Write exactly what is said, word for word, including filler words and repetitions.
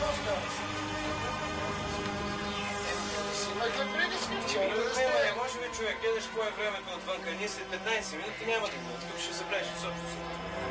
Снимайте приказки вчера. Не може ли човек, гледаш кое е времето отвънка, ние след петнайсет минути няма да го, тук ще забрежи собствено.